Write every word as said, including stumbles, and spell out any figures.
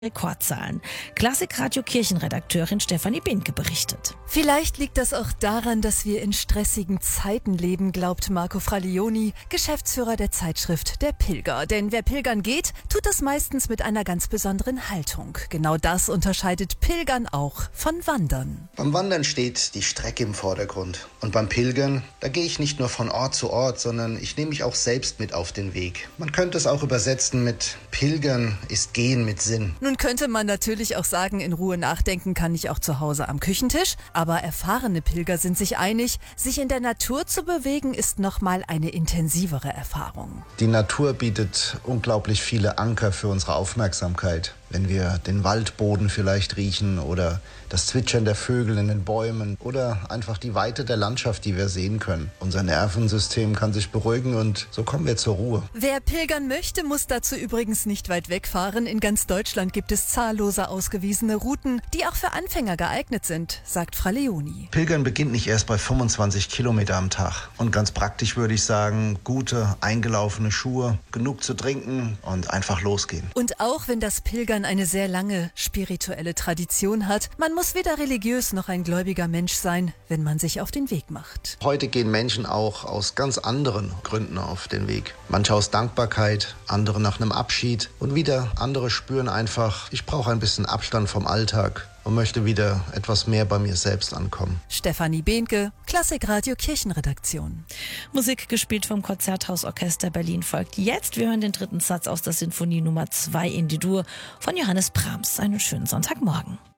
Rekordzahlen. Klassikradio Kirchenredakteurin Stefanie Behnke berichtet. Vielleicht liegt das auch daran, dass wir in stressigen Zeiten leben, glaubt Marco Fralioni, Geschäftsführer der Zeitschrift Der Pilger. Denn wer pilgern geht, tut das meistens mit einer ganz besonderen Haltung. Genau das unterscheidet Pilgern auch von Wandern. Beim Wandern steht die Strecke im Vordergrund. Und beim Pilgern, da gehe ich nicht nur von Ort zu Ort, sondern ich nehme mich auch selbst mit auf den Weg. Man könnte es auch übersetzen mit Pilgern ist Gehen mit Sinn. Nun könnte man natürlich auch sagen, in Ruhe nachdenken kann ich auch zu Hause am Küchentisch. Aber erfahrene Pilger sind sich einig, sich in der Natur zu bewegen, ist nochmal eine intensivere Erfahrung. Die Natur bietet unglaublich viele Anker für unsere Aufmerksamkeit. Wenn wir den Waldboden vielleicht riechen oder das Zwitschern der Vögel in den Bäumen oder einfach die Weite der Landschaft, die wir sehen können. Unser Nervensystem kann sich beruhigen und so kommen wir zur Ruhe. Wer pilgern möchte, muss dazu übrigens nicht weit wegfahren. In ganz Deutschland gibt es zahllose ausgewiesene Routen, die auch für Anfänger geeignet sind, sagt Fralioni. Pilgern beginnt nicht erst bei fünfundzwanzig Kilometer am Tag. Und ganz praktisch würde ich sagen, gute, eingelaufene Schuhe, genug zu trinken und einfach losgehen. Und auch wenn das Pilgern eine sehr lange spirituelle Tradition hat, man muss weder religiös noch ein gläubiger Mensch sein, wenn man sich auf den Weg macht. Heute gehen Menschen auch aus ganz anderen Gründen auf den Weg. Manche aus Dankbarkeit, andere nach einem Abschied und wieder andere spüren einfach, ich brauche ein bisschen Abstand vom Alltag und möchte wieder etwas mehr bei mir selbst ankommen. Stefanie Behnke, Klassikradio Kirchenredaktion. Musik gespielt vom Konzerthausorchester Berlin folgt jetzt. Wir hören den dritten Satz aus der Sinfonie Nummer zwei in D-Dur von Johannes Brahms. Einen schönen Sonntagmorgen.